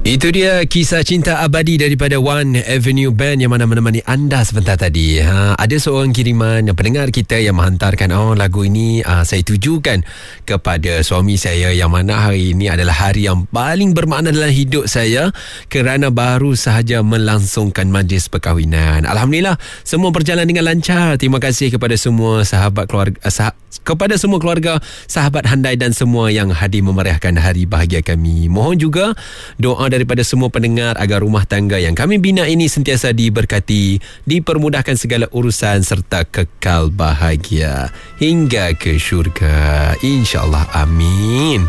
Itu dia kisah cinta abadi daripada One Avenue Band yang mana menemani anda sebentar tadi. Ada seorang kiriman pendengar kita yang menghantarkan lagu ini saya tujukan kepada suami saya yang mana hari ini adalah hari yang paling bermakna dalam hidup saya kerana baru sahaja melangsungkan majlis perkahwinan. Alhamdulillah semua berjalan dengan lancar. Terima kasih kepada semua sahabat keluarga, kepada semua keluarga, sahabat handai dan semua yang hadir memeriahkan hari bahagia kami. Mohon juga doa daripada semua pendengar agar rumah tangga yang kami bina ini sentiasa diberkati, dipermudahkan segala urusan serta kekal bahagia hingga ke syurga. InsyaAllah, amin.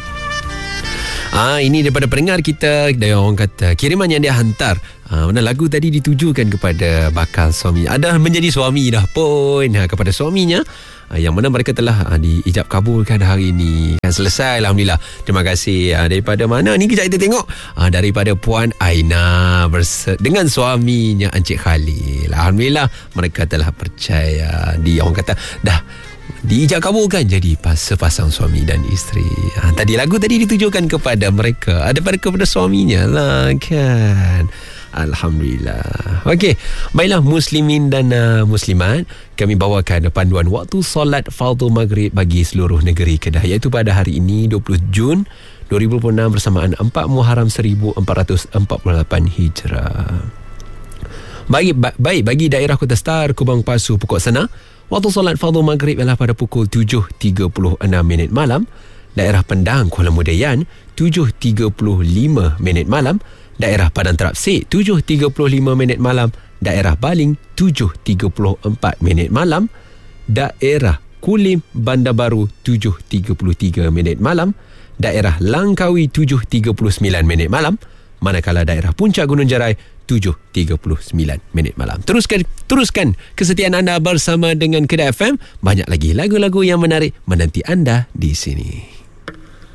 Ini daripada pendengar kita. Dia orang kata kiriman yang dia hantar, mana lagu tadi ditujukan kepada bakal suami, ada menjadi suami dah pun, kepada suaminya yang mana mereka telah diijab kabulkan hari ini. Selesai, alhamdulillah. Terima kasih. Daripada mana ni, kejap kita tengok. Daripada Puan Aina dengan suaminya Encik Khalil. Alhamdulillah mereka telah percaya, orang kata dah diijab kabulkan jadi sepasang suami dan isteri. Tadi lagu tadi ditujukan kepada mereka, kepada suaminya lah kan. Alhamdulillah. Okey, baiklah muslimin dan muslimat, kami bawakan panduan waktu solat fardu maghrib bagi seluruh negeri Kedah, iaitu pada hari ini 20 Jun 2026 bersamaan 4 Muharram 1448 Hijrah. Baik, bagi daerah Kota Star, Kubang Pasu, Pokok Sana, waktu solat fardu maghrib ialah pada pukul 7.36 malam. Daerah Pendang, Kuala Mudayan, 7.35 malam. Daerah Padang Terapsik 7.35 malam. Daerah Baling 7.34 malam. Daerah Kulim Bandar Baru 7.33 malam. Daerah Langkawi 7.39 malam. Manakala daerah Puncak Gunung Jarai 7.39 malam. Teruskan kesetiaan anda bersama dengan Kedah FM. Banyak lagi lagu-lagu yang menarik menanti anda di sini.